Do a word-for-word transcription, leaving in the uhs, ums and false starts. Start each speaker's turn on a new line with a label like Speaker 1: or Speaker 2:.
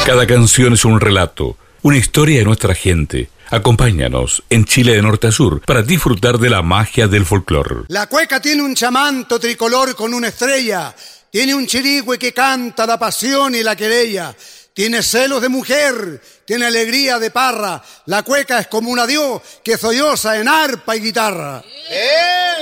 Speaker 1: Cada canción es un relato, una historia de nuestra gente. Acompáñanos en Chile de norte a sur para disfrutar de la magia del folclore.
Speaker 2: La cueca tiene un chamanto tricolor con una estrella, tiene un chirigüe que canta la pasión y la querella, tiene celos de mujer, tiene alegría de parra. La cueca es como un adiós que solloza en arpa y guitarra. ¡Eh!